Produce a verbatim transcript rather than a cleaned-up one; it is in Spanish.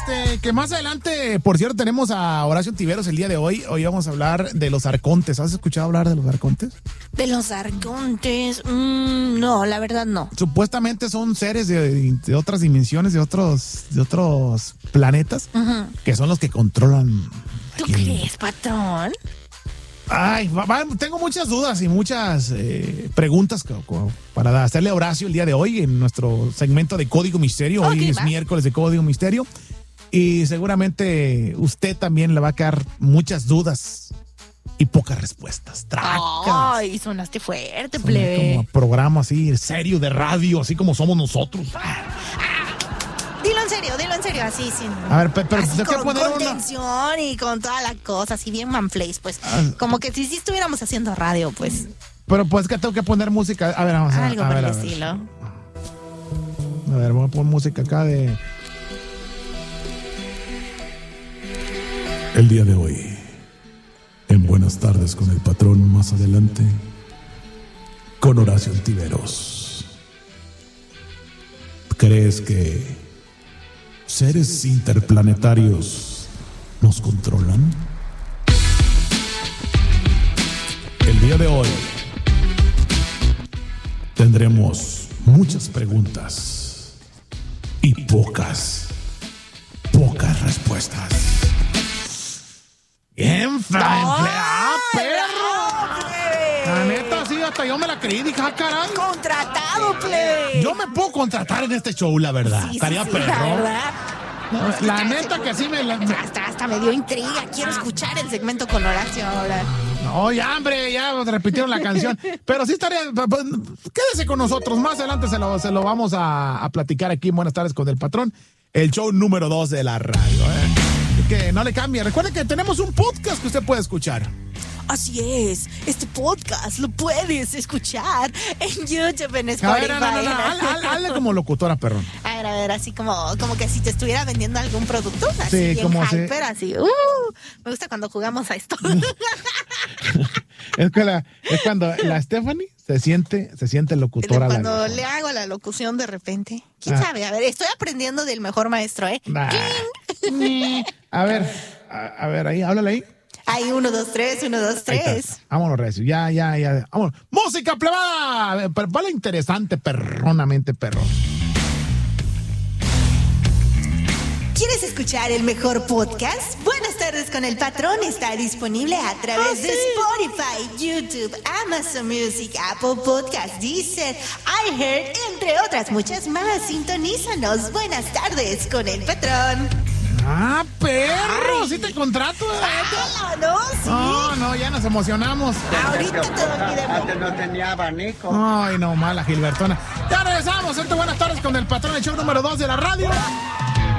este, que más adelante, por cierto, tenemos a Horacio Ontiveros el día de hoy. Hoy vamos a hablar de los arcontes. ¿Has escuchado hablar de los arcontes? De los arcontes, mmm, no, la verdad no. Supuestamente son seres de, de otras dimensiones, de otros, de otros planetas, uh-huh. que son los que controlan. ¿Tú crees, patrón? Ay, va, va, tengo muchas dudas y muchas eh, preguntas co- co- para hacerle a Horacio el día de hoy en nuestro segmento de Código Misterio. Okay, hoy es va. miércoles de Código Misterio y seguramente usted también le va a quedar muchas dudas y pocas respuestas. Tracas. Ay, sonaste fuerte, plebe. Como programa así serio de radio, así como somos nosotros. Ah, dilo en serio, dilo en serio, así sin. A ver, pero, pero así con, con poner tensión una... y con toda la cosa, así bien manplace, pues. Ah, como que si, si estuviéramos haciendo radio, pues. Pero pues que tengo que poner música. A ver, vamos a ver. Algo a por ver, el a ver. estilo. A ver, voy a poner música acá de. El día de hoy, en Buenas Tardes con el Patrón, más adelante, con Horacio Ontiveros. ¿Crees que seres interplanetarios nos controlan? El día de hoy tendremos muchas preguntas y pocas, pocas respuestas. Bien, ¡ah, perro! La neta, sí, hasta yo me la creí, dije, ah, caray. Contratado, plebe. Yo me puedo contratar en este show, la verdad. Sí, Estaría sí, sí, perro. la verdad. No, la neta que sí me, la, me... Hasta, hasta me dio intriga. Quiero escuchar el segmento con Horacio ahora. No, ya, hombre, ya repitieron la canción. Pero sí estaría... Quédese con nosotros. Más adelante se lo, se lo vamos a, a platicar aquí en Buenas Tardes con el Patrón. El show número dos de la radio, ¿eh? Que no le cambie. Recuerde que tenemos un podcast que usted puede escuchar. Así es, este podcast lo puedes escuchar en YouTube, en Spotify. A ver, no, no, no, hazle, hazle, hazle como locutora, perrón. A ver, a ver, así como, como que si te estuviera vendiendo algún producto, así sí, bien como hyper, si... así. Uh, me gusta cuando jugamos a esto. es, que la, es cuando la Stephanie se siente, se siente locutora. Cuando la le hago la locución de repente. ¿Quién ah. sabe? A ver, estoy aprendiendo del mejor maestro, ¿eh? Nah. a ver, a, a ver, ahí, háblale ahí. Hay uno, dos, tres, uno, dos, tres. Vámonos, Recio. Ya, ya, ya. Vámonos. ¡Música plebada! Vale interesante, perronamente perro. ¿Quieres escuchar el mejor podcast? Buenas Tardes con el Patrón está disponible a través oh, sí. de Spotify, YouTube, Amazon Music, Apple Podcasts, Deezer, iHeart, entre otras muchas más. Sintonízanos. Buenas Tardes con el Patrón. ¡Ah, perro! ¡Sí te contrato! Ah, no, sí. No, no, ya nos emocionamos. Ahorita te olvidemos. Antes no tenía abanico. Ay, no, mala Gilbertona. Ya regresamos. Buenas Tardes con el Patrón, el show número dos de la radio.